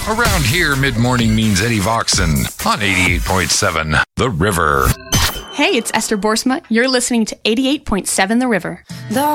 Around here, mid-morning means Eddie Voxon on 88.7 The River. Hey, it's Esther Borsma. You're listening to 88.7 The River.